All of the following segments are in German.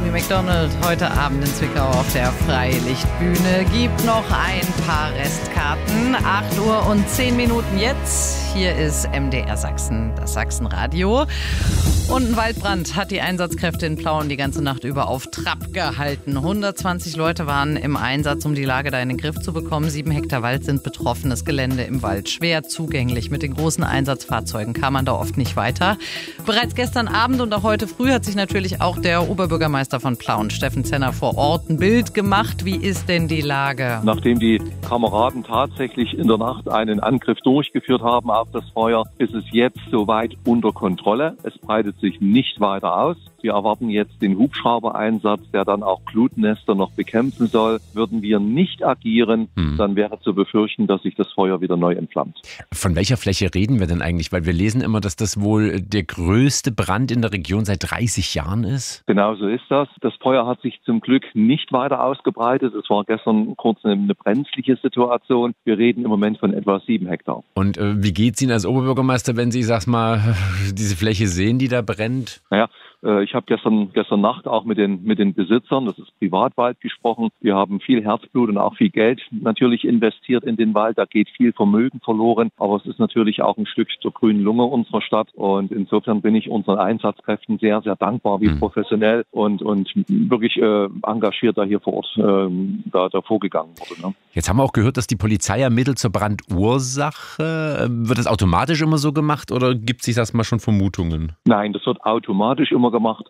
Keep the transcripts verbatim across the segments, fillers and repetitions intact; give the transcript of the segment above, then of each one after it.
Tony McDonald heute Abend in Zwickau auf der Freilichtbühne. Gibt noch ein paar Restkarten. acht Uhr und zehn Minuten jetzt. Hier ist M D R Sachsen, das Sachsenradio. Und ein Waldbrand hat die Einsatzkräfte in Plauen die ganze Nacht über auf Trab gehalten. hundertzwanzig Leute waren im Einsatz, um die Lage da in den Griff zu bekommen. Sieben Hektar Wald sind betroffen. Das Gelände im Wald schwer zugänglich. Mit den großen Einsatzfahrzeugen kam man da oft nicht weiter. Bereits gestern Abend und auch heute früh hat sich natürlich auch der Oberbürgermeister von Plauen, Steffen Zenner, vor Ort ein Bild gemacht. Wie ist denn die Lage? Nachdem die Kameraden tatsächlich in der Nacht einen Angriff durchgeführt haben auf das Feuer, ist es jetzt soweit unter Kontrolle. Es breitet sich nicht weiter aus. Wir erwarten jetzt den Hubschrauber-Einsatz, der dann auch Glutnester noch bekämpfen soll. Würden wir nicht agieren, hm. dann wäre zu befürchten, dass sich das Feuer wieder neu entflammt. Von welcher Fläche reden wir denn eigentlich? Weil wir lesen immer, dass das wohl der größte Brand in der Region seit dreißig Jahren ist. Genau so ist das. Das Feuer hat sich zum Glück nicht weiter ausgebreitet. Es war gestern kurz eine, eine brenzliche Situation. Wir reden im Moment von etwa sieben Hektar. Und äh, wie geht's Ihnen als Oberbürgermeister, wenn Sie, sag mal, diese Fläche sehen, die da brennt? Naja, Ich habe gestern gestern Nacht auch mit den mit den Besitzern, das ist Privatwald, gesprochen. Wir haben viel Herzblut und auch viel Geld natürlich investiert in den Wald. Da geht viel Vermögen verloren, aber es ist natürlich auch ein Stück zur grünen Lunge unserer Stadt. Und insofern bin ich unseren Einsatzkräften sehr, sehr dankbar, wie mhm. professionell und und wirklich äh, engagiert da hier vor Ort äh, da, da vorgegangen wurde. Ne? Jetzt haben wir auch gehört, dass die Polizei ermittelt zur Brandursache. Wird das automatisch immer so gemacht oder gibt es sich das mal schon Vermutungen? Nein, das wird automatisch immer gemacht.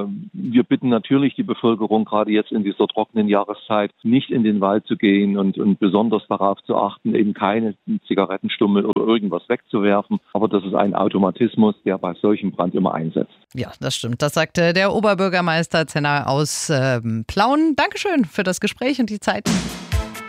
Wir bitten natürlich die Bevölkerung, gerade jetzt in dieser trockenen Jahreszeit, nicht in den Wald zu gehen und, und besonders darauf zu achten, eben keine Zigarettenstummel oder irgendwas wegzuwerfen. Aber das ist ein Automatismus, der bei solchem Brand immer einsetzt. Ja, das stimmt. Das sagte der Oberbürgermeister Zenner aus äh, Plauen. Dankeschön für das Gespräch und die Zeit.